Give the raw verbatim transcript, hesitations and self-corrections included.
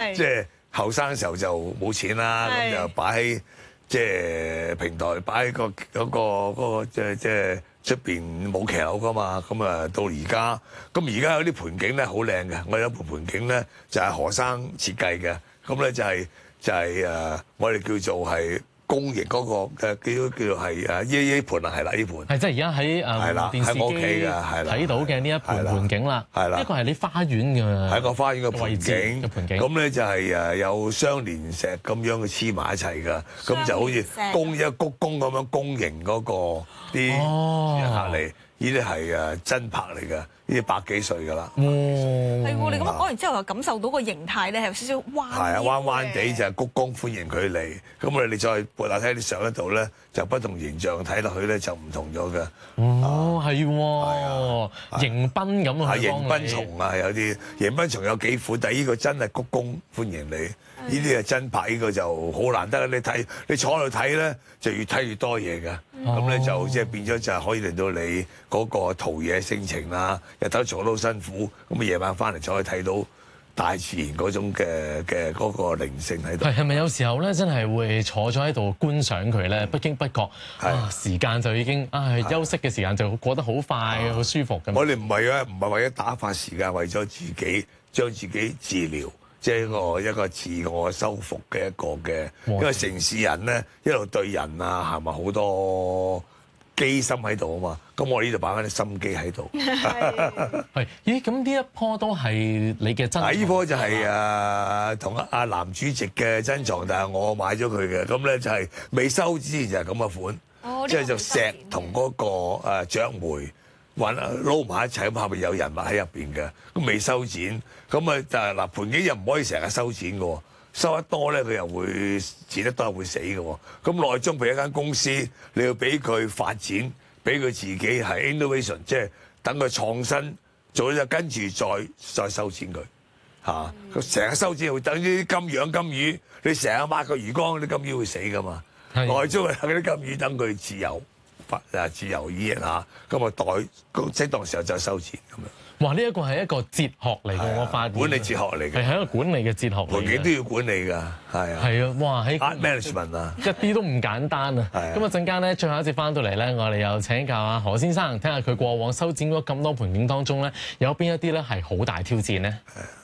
即係後生嘅時候就冇錢啦，咁就擺喺即係平台，擺喺個嗰個嗰個即係即係出邊冇騎樓噶嘛。咁啊到而家，咁而家有啲盆景咧好靚嘅，我有一盆盆景咧就係何生設計嘅，咁咧就係就係誒我哋叫做係。公營嗰個嘅叫叫做係誒呢呢盤啊，係啦呢盤， 係即係而家喺誒電視機睇到嘅呢一盤盆景啦，係啦，呢個係你花園嘅，係個花園嘅盆景嘅盆景。咁咧就係誒有雙連石咁樣嘅黐埋一齊㗎，咁就好似公一個鞠躬咁樣公營嗰個啲客嚟。呢啲係誒真柏嚟㗎，呢啲百幾歲㗎啦。 嗯， 係喎，你咁樣講完之後，又感受到個形態咧係有少少彎。係啊， 彎彎地就係鞠躬歡迎佢嚟。咁我哋再撥下睇啲相喺度咧，就不同形象睇落去咧就唔同咗嘅。 哦，係喎，迎賓咁啊， 迎賓松啊，有啲迎賓松有幾款，但係呢個真係鞠躬歡迎你。呢啲係真柏，呢個就好難得。你睇你坐喺度睇咧，就越睇越多嘢㗎。咁咧就即係變咗就係可以令到你嗰個陶冶性情啦。日頭做得好辛苦，咁啊夜晚翻嚟就可以睇到大自然嗰種嘅嘅嗰個靈性喺度。 係係咪有時候咧真係會坐咗喺度觀賞佢咧？不經不覺啊，時間就已經啊休息嘅時間就過得好快，好舒服咁。 我哋唔係啊，唔係為咗打發時間，為咗自己將自己治療。即係一個一個自我修復嘅一個嘅，因為城市人咧一路對人啊係咪好多機心喺度啊嘛，咁我呢度擺翻啲心機喺度。 係，咦？咁呢一棵都係你嘅珍藏？ 呢棵就係誒同阿男主席嘅珍藏，但係我買咗佢嘅，咁咧就係未收之前就係咁嘅款，即係就石同嗰個誒雀梅。混撈埋一齊，咁下邊有人物喺入邊嘅，咁未修剪，咁啊就係嗱盆景又唔可以成日修剪嘅喎，收得多咧佢又會剪得多又會死嘅喎，咁內中譬如一間公司，你要俾佢發展，俾佢自己係 innovation， 即係等佢創新，做咗就跟住再再修剪佢嚇，佢成日修剪會等於啲金養金魚，你成日抹個魚缸，啲金魚會死嘅嘛，內中係嗰啲金魚等佢自由。誒自由意嚇，咁啊代適當時候就收錢咁樣。 哇！呢一個係一個哲學嚟嘅，我發現管理哲學嚟嘅， 係係一個管理嘅哲學嚟嘅。 環境都要管理㗎，係啊。 係啊，哇！喺 art management 啊， 一啲都唔簡單啊。咁啊陣間咧，最後一節翻到嚟咧，我哋又請教下何先生，聽下佢過往修剪咗咁多盆景當中咧，有邊一啲咧係好大挑戰咧？